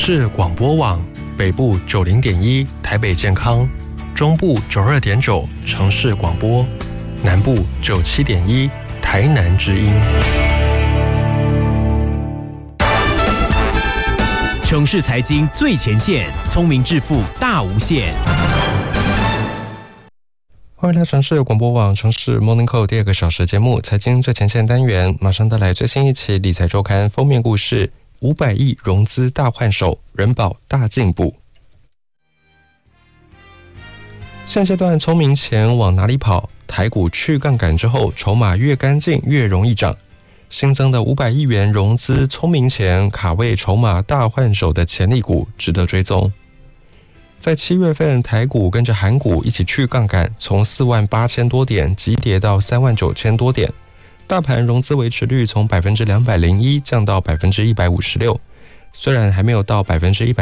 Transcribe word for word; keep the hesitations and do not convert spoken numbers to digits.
市广播网，北部九零点一台北健康，中部九二点九城市广播，南部九七点一台南之音。 城市财经最前线，聪明致富大无限。 欢迎来到城市广播网城市 Morning Call 第二个小时节目财经最前线单元，马上带来最新一期理财周刊封面故事：五百亿融资大换手，人保大进步。现阶段聪明钱往哪里跑？台股去杠杆之后，筹码越干净越容易涨。新增的五百亿元融资聪明钱卡位筹码大换手的潜力股值得追踪。在七月份，台股跟着韩股一起去杠杆，从四万八千多点急跌到三万九千多点，大盘融资维持率从百分之两百零一降到百分之一百五十六，虽然还没有到百分之一百